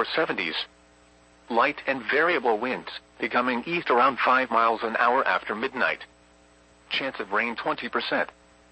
lower 70s. Light and variable winds, becoming east around 5 miles an hour after midnight. Chance of rain 20%.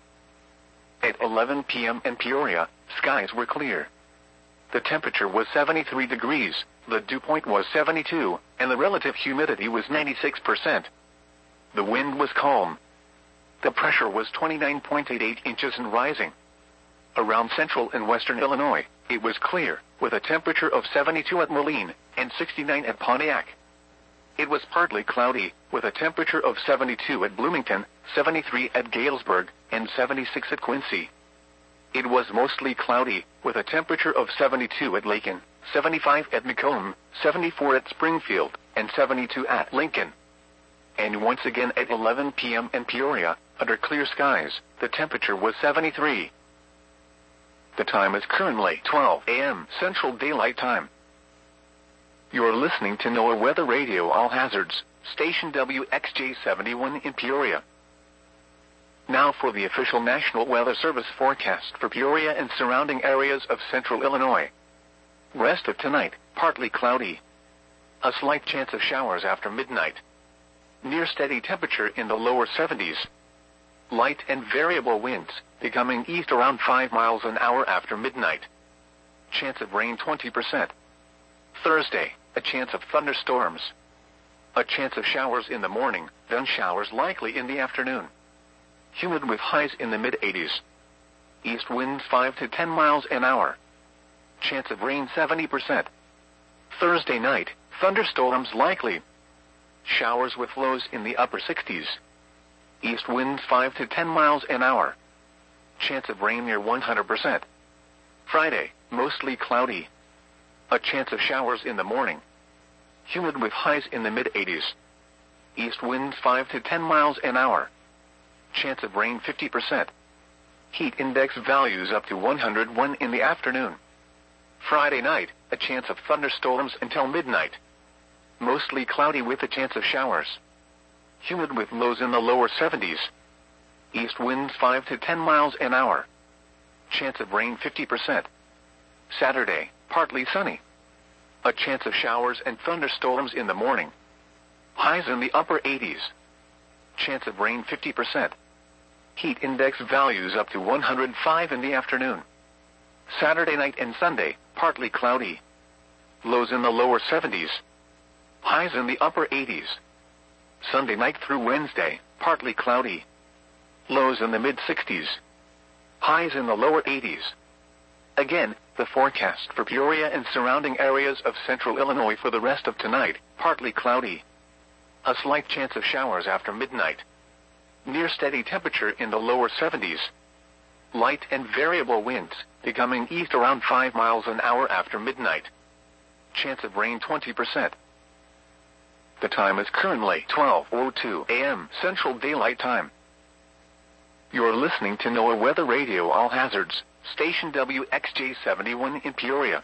At 11 p.m. in Peoria, skies were clear. The temperature was 73 degrees, the dew point was 72, and the relative humidity was 96%. The wind was calm. The pressure was 29.88 inches and rising. Around central and western Illinois, it was clear, with a temperature of 72 at Moline and 69 at Pontiac. It was partly cloudy, with a temperature of 72 at Bloomington, 73 at Galesburg, and 76 at Quincy. It was mostly cloudy, with a temperature of 72 at Lakin, 75 at Macomb, 74 at Springfield, and 72 at Lincoln. And once again at 11 p.m. in Peoria, under clear skies, the temperature was 73. The time is currently 12 a.m. Central Daylight Time. You're listening to NOAA Weather Radio All Hazards, station WXJ71 in Peoria. Now for the official National Weather Service forecast for Peoria and surrounding areas of central Illinois. Rest of tonight, partly cloudy. A slight chance of showers after midnight. Near steady temperature in the lower 70s. Light and variable winds, becoming east around 5 miles an hour after midnight. Chance of rain 20%. Thursday, a chance of thunderstorms. A chance of showers in the morning, then showers likely in the afternoon. Humid with highs in the mid-80s. East winds 5 to 10 miles an hour. Chance of rain 70%. Thursday night, thunderstorms likely. Showers with lows in the upper 60s. East winds 5 to 10 miles an hour. Chance of rain near 100%. Friday, mostly cloudy. A chance of showers in the morning. Humid with highs in the mid-80s. East winds 5 to 10 miles an hour. Chance of rain 50%. Heat index values up to 101 in the afternoon. Friday night, a chance of thunderstorms until midnight. Mostly cloudy with a chance of showers. Humid with lows in the lower 70s. East winds 5 to 10 miles an hour. Chance of rain 50%. Saturday, partly sunny. A chance of showers and thunderstorms in the morning. Highs in the upper 80s. Chance of rain 50%. Heat index values up to 105 in the afternoon. Saturday night and Sunday, partly cloudy. Lows in the lower 70s. Highs in the upper 80s. Sunday night through Wednesday, partly cloudy. Lows in the mid-60s. Highs in the lower 80s. Again, the forecast for Peoria and surrounding areas of central Illinois for the rest of tonight, partly cloudy. A slight chance of showers after midnight. Near steady temperature in the lower 70s. Light and variable winds, becoming east around 5 miles an hour after midnight. Chance of rain 20%. The time is currently 12:02 a.m. Central Daylight Time. You're listening to NOAA Weather Radio All Hazards, station WXJ71 in Peoria.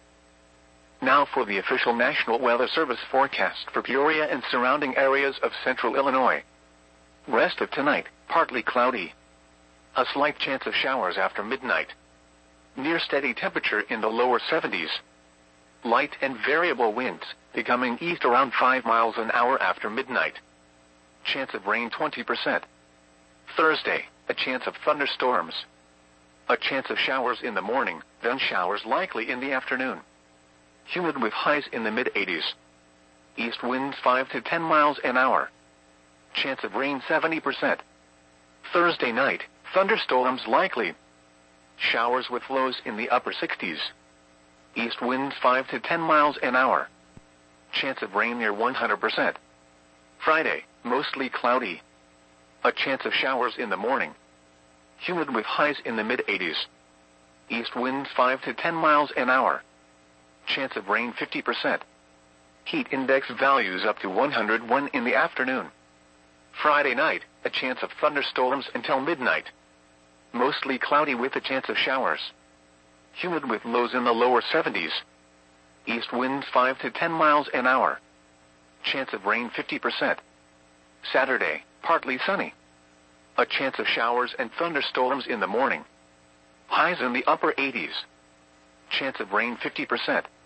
Now for the official National Weather Service forecast for Peoria and surrounding areas of central Illinois. Rest of tonight, partly cloudy. A slight chance of showers after midnight. Near steady temperature in the lower 70s. Light and variable winds, becoming east around 5 miles an hour after midnight. Chance of rain 20%. Thursday, a chance of thunderstorms. A chance of showers in the morning, then showers likely in the afternoon. Humid with highs in the mid-80s. East winds 5 to 10 miles an hour. Chance of rain 70%. Thursday night, thunderstorms likely. Showers with lows in the upper 60s. East winds 5 to 10 miles an hour. Chance of rain near 100%. Friday, mostly cloudy. A chance of showers in the morning. Humid with highs in the mid-80s. East winds 5 to 10 miles an hour. Chance of rain 50%. Heat index values up to 101 in the afternoon. Friday night, a chance of thunderstorms until midnight. Mostly cloudy with a chance of showers. Humid with lows in the lower 70s. East winds 5 to 10 miles an hour. Chance of rain 50%. Saturday, partly sunny. A chance of showers and thunderstorms in the morning. Highs in the upper 80s. Chance of rain 50%.